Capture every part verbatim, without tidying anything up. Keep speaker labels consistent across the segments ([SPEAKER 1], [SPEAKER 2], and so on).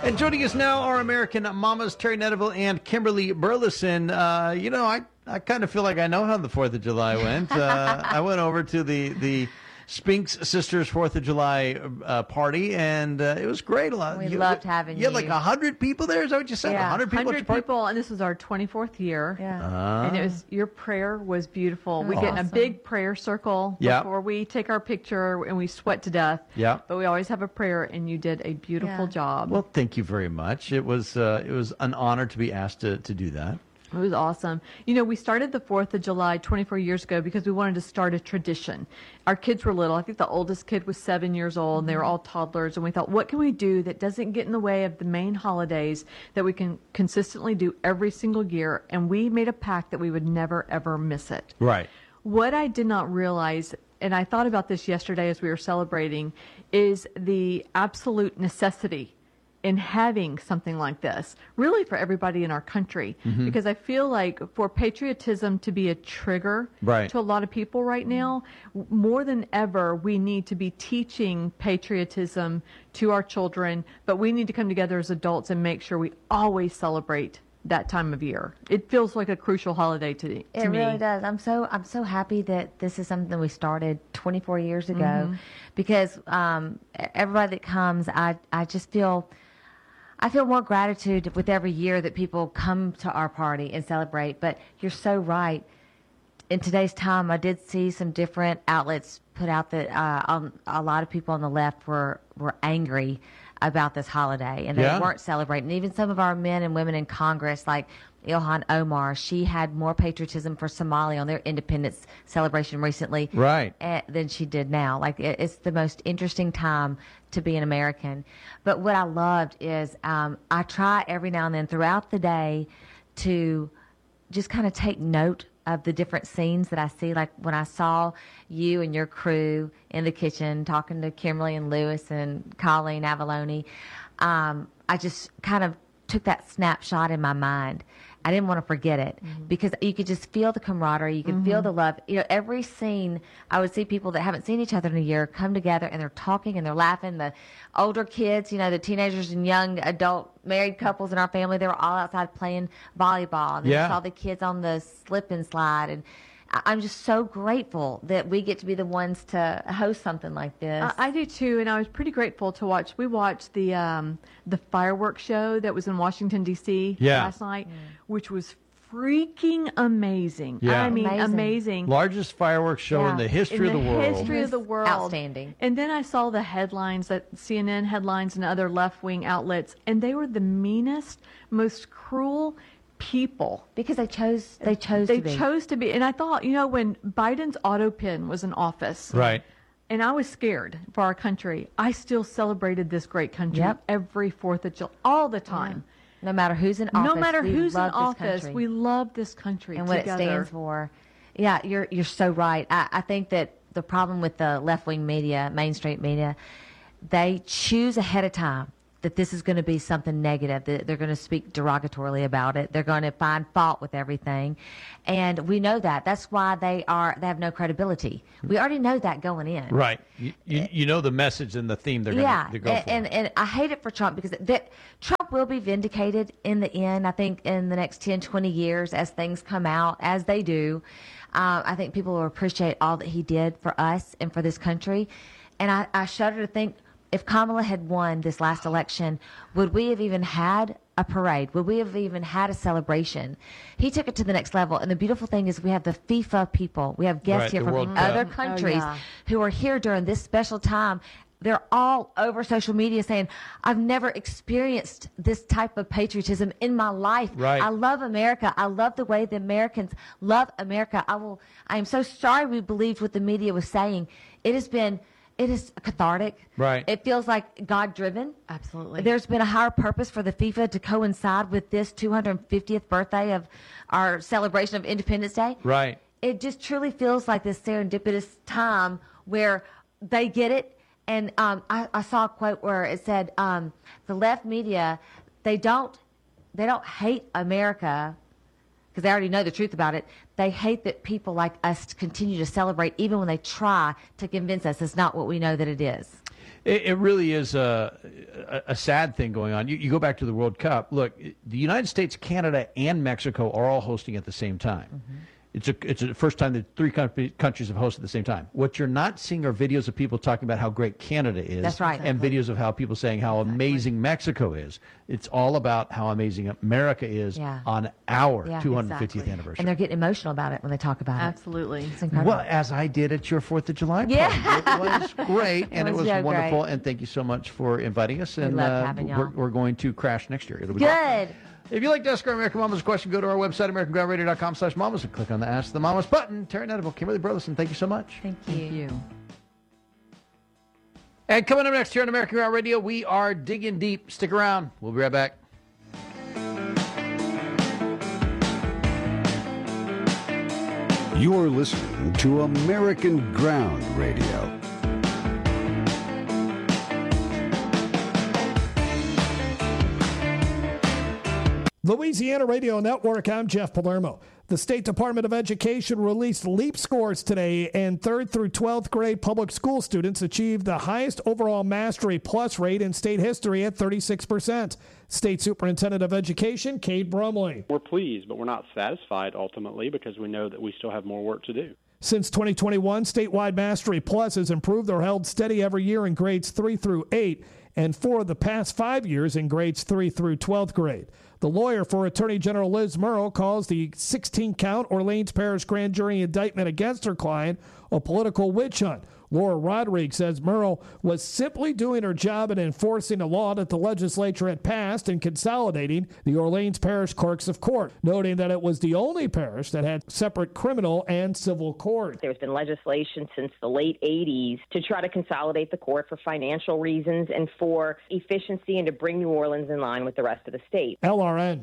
[SPEAKER 1] And joining us now are American Mamas Terry Netterville and Kimberly Burleson. Uh, you know, I, I kind of feel like I know how the fourth of July went. Uh, I went over to the, the Spinks Sisters fourth of July uh, party, and uh, it was great. A lot.
[SPEAKER 2] We
[SPEAKER 1] you,
[SPEAKER 2] loved having
[SPEAKER 1] you.
[SPEAKER 2] you.
[SPEAKER 1] had like one hundred people there? Is that what you said?
[SPEAKER 2] Yeah,
[SPEAKER 1] one hundred people?
[SPEAKER 3] one hundred people, and this was our twenty-fourth year.
[SPEAKER 2] Yeah.
[SPEAKER 1] Uh,
[SPEAKER 3] And it was, your prayer was beautiful. We
[SPEAKER 2] was
[SPEAKER 3] get in a
[SPEAKER 2] awesome.
[SPEAKER 3] big prayer circle
[SPEAKER 1] Yep.
[SPEAKER 3] before we take our picture, and we sweat to death.
[SPEAKER 1] Yeah.
[SPEAKER 3] But we always have a prayer, and you did a beautiful
[SPEAKER 2] Yeah.
[SPEAKER 3] job.
[SPEAKER 1] Well, thank you very much. It was uh, it was an honor to be asked to, to do that.
[SPEAKER 3] It was awesome. You know, we started the fourth of July twenty-four years ago because we wanted to start a tradition. Our kids were little. I think the oldest kid was seven years old, and they were all toddlers. And we thought, what can we do that doesn't get in the way of the main holidays that we can consistently do every single year? And we made a pact that we would never, ever miss it.
[SPEAKER 1] Right.
[SPEAKER 3] What I did not realize, and I thought about this yesterday as we were celebrating, is the absolute necessity in having something like this, really for everybody in our country.
[SPEAKER 1] Mm-hmm.
[SPEAKER 3] Because I feel like for patriotism to be a trigger
[SPEAKER 1] Right.
[SPEAKER 3] to a lot of people right now, w- more than ever, we need to be teaching patriotism to our children, but we need to come together as adults and make sure we always celebrate that time of year. It feels like a crucial holiday to, to
[SPEAKER 2] It
[SPEAKER 3] me.
[SPEAKER 2] really does. I'm so I'm so happy that this is something we started twenty-four years ago,
[SPEAKER 3] Mm-hmm.
[SPEAKER 2] because um, e- everybody that comes, I I just feel I feel more gratitude with every year that people come to our party and celebrate. But you're so right. In today's time, I did see some different outlets put out that uh, um, a lot of people on the left were were angry about this holiday, and they
[SPEAKER 1] Yeah.
[SPEAKER 2] weren't celebrating. Even some of our men and women in Congress, like Ilhan Omar, she had more patriotism for Somalia on their independence celebration recently,
[SPEAKER 1] Right.
[SPEAKER 2] eh, than she did now. Like, it, it's the most interesting time to be an American. But what I loved is um, I try every now and then throughout the day to just kind of take note of the different scenes that I see. Like when I saw you and your crew in the kitchen talking to Kimberly and Lewis and Colleen Avalone, um, I just kind of took that snapshot in my mind. I didn't want to forget it, because you could just feel the camaraderie. You could feel the love. You know, every scene, I would see people that haven't seen each other in a year come together, and they're talking and they're laughing. The older kids, you know, the teenagers and young adult married couples in our family, they were all outside playing volleyball. And then
[SPEAKER 1] Yeah.
[SPEAKER 2] you saw the kids on the slip and slide. And I- I'm just so grateful that we get to be the ones to host something like this.
[SPEAKER 3] I, I do too, and I was pretty grateful to watch. We watched the um, the fireworks show that was in Washington D C
[SPEAKER 1] Yeah.
[SPEAKER 3] last night, which was freaking amazing.
[SPEAKER 1] Yeah.
[SPEAKER 3] I mean,
[SPEAKER 2] Amazing.
[SPEAKER 3] amazing.
[SPEAKER 1] Largest fireworks show
[SPEAKER 2] Yeah.
[SPEAKER 1] in the history
[SPEAKER 3] in
[SPEAKER 1] of the
[SPEAKER 3] the
[SPEAKER 1] world.
[SPEAKER 3] history of the world.
[SPEAKER 2] Outstanding.
[SPEAKER 3] And then I saw the headlines, that C N N headlines and other left-wing outlets, and they were the meanest, most cruel people.
[SPEAKER 2] Because they chose, they chose
[SPEAKER 3] They
[SPEAKER 2] to be.
[SPEAKER 3] chose to be. And I thought, you know, when Biden's auto pen was in office,
[SPEAKER 1] Right.
[SPEAKER 3] and I was scared for our country, I still celebrated this great country
[SPEAKER 2] Yep.
[SPEAKER 3] every fourth of July, all the time.
[SPEAKER 2] No matter who's in office,
[SPEAKER 3] No matter
[SPEAKER 2] we
[SPEAKER 3] who's in
[SPEAKER 2] love this
[SPEAKER 3] office,
[SPEAKER 2] country.
[SPEAKER 3] we love this country
[SPEAKER 2] and what
[SPEAKER 3] together.
[SPEAKER 2] it stands for. Yeah, you're you're so right. I, I think that the problem with the left wing media, mainstream media, they choose ahead of time that this is going to be something negative, that they're going to speak derogatorily about it. They're going to find fault with everything. And we know that. That's why they are they have no credibility. We already know that going in.
[SPEAKER 1] Right. You, you, you know the message and the theme they're going
[SPEAKER 2] Yeah,
[SPEAKER 1] to go
[SPEAKER 2] and,
[SPEAKER 1] for.
[SPEAKER 2] and and I hate it for Trump, because that Trump will be vindicated in the end. I think in the next ten, twenty years, as things come out, as they do, uh, I think people will appreciate all that he did for us and for this country. And I, I shudder to think, if Kamala had won this last election, would we have even had a parade? Would we have even had a celebration? He took it to the next level. And the beautiful thing is we have the FIFA people. We have guests
[SPEAKER 1] Right,
[SPEAKER 2] here
[SPEAKER 1] the
[SPEAKER 2] from
[SPEAKER 1] World Cup.
[SPEAKER 2] other
[SPEAKER 1] Oh,
[SPEAKER 2] countries
[SPEAKER 3] yeah.
[SPEAKER 2] who are here during this special time. They're all over social media saying, I've never experienced this type of patriotism in my life.
[SPEAKER 1] Right.
[SPEAKER 2] I love America. I love the way the Americans love America. I will, I am so sorry we believed what the media was saying. It has been, it is cathartic.
[SPEAKER 1] Right.
[SPEAKER 2] It feels like God driven.
[SPEAKER 3] Absolutely.
[SPEAKER 2] There's been a higher purpose for the FIFA to coincide with this two hundred fiftieth birthday of our celebration of Independence Day.
[SPEAKER 1] Right.
[SPEAKER 2] It just truly feels like this serendipitous time where they get it. And um, I, I saw a quote where it said, um, the left media, they don't, they don't hate America because they already know the truth about it. They hate that people like us continue to celebrate even when they try to convince us it's not what we know that it is.
[SPEAKER 1] It, it really is a, a, a sad thing going on. You, you go back to the World Cup. Look, the United States, Canada, and Mexico are all hosting at the same time. Mm-hmm. It's a it's the first time that three countries have hosted at the same time. What you're not seeing are videos of people talking about how great Canada is.
[SPEAKER 2] That's right.
[SPEAKER 1] And videos of how people saying how exactly. amazing Mexico is. It's all about how amazing America is yeah. on our yeah, two hundred fiftieth exactly. anniversary.
[SPEAKER 2] And they're getting emotional about it when they talk about
[SPEAKER 3] Absolutely.
[SPEAKER 2] it. Absolutely.
[SPEAKER 1] Well, as I did at your fourth of July party.
[SPEAKER 2] Yeah.
[SPEAKER 1] It was great, and it was, it was so wonderful.
[SPEAKER 2] Great.
[SPEAKER 1] And thank you so much for inviting us. And
[SPEAKER 2] we love
[SPEAKER 1] uh,
[SPEAKER 2] having y'all.
[SPEAKER 1] We're, we're going to crash next year. It'll be
[SPEAKER 2] good.
[SPEAKER 1] Great. If you'd like to ask our American Mamas a question, go to our website, american ground radio dot com slash mamas, and click on the Ask the Mamas button. Terry Netterville, Kimberly Burleson, thank you so much.
[SPEAKER 2] Thank you.
[SPEAKER 3] Thank you.
[SPEAKER 1] And coming up next here on American Ground Radio, we are digging deep. Stick around. We'll be right back.
[SPEAKER 4] You're listening to American Ground Radio.
[SPEAKER 5] Louisiana Radio Network, I'm Jeff Palermo. The State Department of Education released LEAP scores today, and third through twelfth grade public school students achieved the highest overall Mastery Plus rate in state history at thirty-six percent. State Superintendent of Education, Cade Brumley.
[SPEAKER 6] We're pleased, but we're not satisfied ultimately because we know that we still have more work to do.
[SPEAKER 5] Since twenty twenty-one, statewide Mastery Plus has improved or held steady every year in grades three through eight, and for the past five years in grades three through twelfth grade. The lawyer for Attorney General Liz Murrow calls the sixteen-count Orleans Parish grand jury indictment against her client a political witch hunt. Laura Rodriguez says Murrow was simply doing her job in enforcing a law that the legislature had passed and consolidating the Orleans Parish Clerks of Court, noting that it was the only parish that had separate criminal and civil court.
[SPEAKER 7] There's been legislation since the late eighties to try to consolidate the court for financial reasons and for efficiency and to bring New Orleans in line with the rest of the state.
[SPEAKER 5] L R N.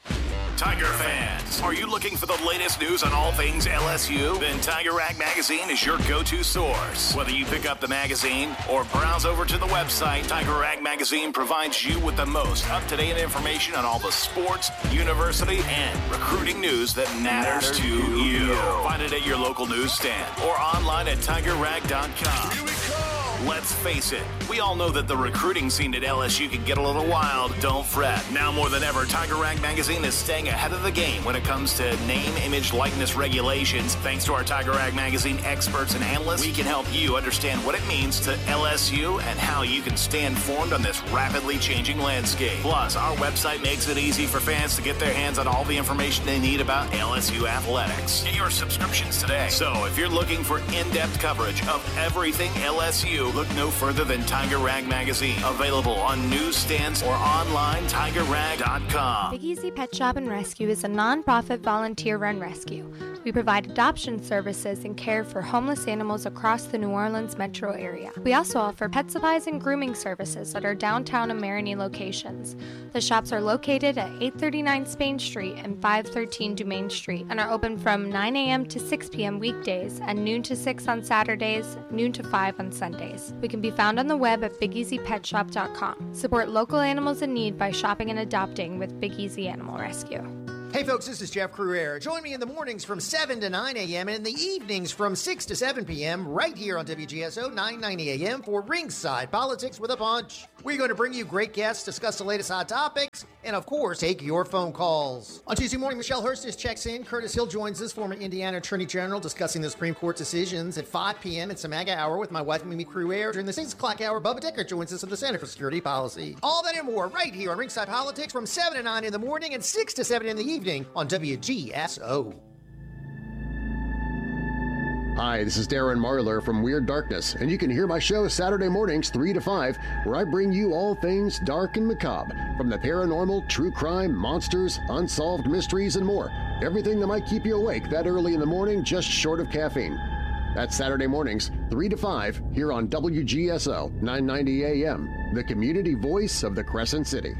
[SPEAKER 8] Tiger fans, are you looking for the latest news on all things L S U? Then Tiger Rag Magazine is your go-to source. Whether you pick up the magazine or browse over to the website, Tiger Rag Magazine provides you with the most up-to-date information on all the sports, university, and recruiting news that matters, matters to you. you. Find it at your local newsstand or online at tiger rag dot com. Here we go. Let's face it, we all know that the recruiting scene at L S U can get a little wild. Don't fret. Now more than ever, Tiger Rag Magazine is staying ahead of the game when it comes to name, image, likeness regulations. Thanks to our Tiger Rag Magazine experts and analysts, we can help you understand what it means to L S U and how you can stay informed on this rapidly changing landscape. Plus, our website makes it easy for fans to get their hands on all the information they need about L S U athletics. Get your subscriptions today. So if you're looking for in-depth coverage of everything L S U, look no further than Tiger Rag Magazine. Available on newsstands or online, tiger rag dot com.
[SPEAKER 9] Big Easy Pet Shop and Rescue is a non-profit volunteer-run rescue. We provide adoption services and care for homeless animals across the New Orleans metro area. We also offer pet supplies and grooming services at our downtown and Marigny locations. The shops are located at eight thirty-nine Spain Street and five thirteen Dumaine Street and are open from nine a.m. to six p.m. weekdays and noon to six on Saturdays, noon to five on Sundays. We can be found on the web at big easy pet shop dot com. Support local animals in need by shopping and adopting with Big Easy Animal Rescue.
[SPEAKER 10] Hey folks, this is Jeff Cruere. Join me in the mornings from seven to nine a.m. and in the evenings from six to seven p.m. right here on W G S O nine ninety A M for Ringside Politics with a Punch. We're going to bring you great guests, discuss the latest hot topics, and of course, take your phone calls. On Tuesday morning, Michelle Hurst checks in. Curtis Hill joins us, former Indiana Attorney General, discussing the Supreme Court decisions. At five p.m., it's a MAGA hour with my wife, Mimi Cruere. During the six o'clock hour, Bubba Decker joins us at the Center for Security Policy. All that and more right here on Ringside Politics from seven to nine in the morning and six to seven in the evening on W G S O.
[SPEAKER 11] Hi, this is Darren Marlar from Weird Darkness, and you can hear my show Saturday mornings three to five, where I bring you all things dark and macabre, from the paranormal, true crime, monsters, unsolved mysteries, and more. Everything that might keep you awake that early in the morning, just short of caffeine. That's Saturday mornings, three to five, here on W G S O nine ninety A M, the community voice of the Crescent City.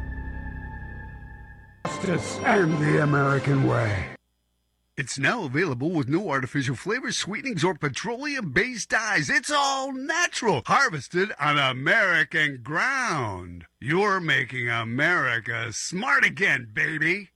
[SPEAKER 12] Justice and the American way. It's now available with no artificial flavors, sweetenings, or petroleum-based dyes. It's all natural, harvested on American ground. You're making America smart again, baby.